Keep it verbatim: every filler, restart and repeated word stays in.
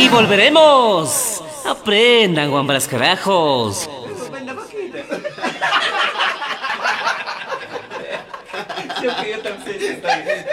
y volveremos. Aprendan, guambras carajos. Yo que yo también estoy.